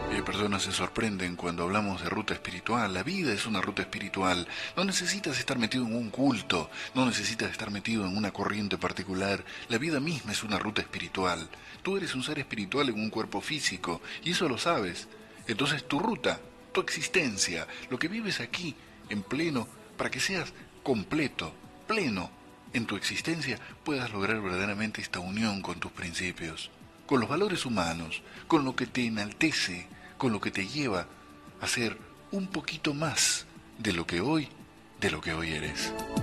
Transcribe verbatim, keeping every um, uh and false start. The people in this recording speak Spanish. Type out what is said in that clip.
Eh, personas se sorprenden cuando hablamos de ruta espiritual. La vida es una ruta espiritual. No necesitas estar metido en un culto, no necesitas estar metido en una corriente particular. La vida misma es una ruta espiritual. Tú eres un ser espiritual en un cuerpo físico, y eso lo sabes. Entonces tu ruta, tu existencia, lo que vives aquí, en pleno, para que seas completo, pleno, en tu existencia, puedas lograr verdaderamente esta unión con tus principios, con los valores humanos, con lo que te enaltece, con lo que te lleva a ser un poquito más de lo que hoy, de lo que hoy eres.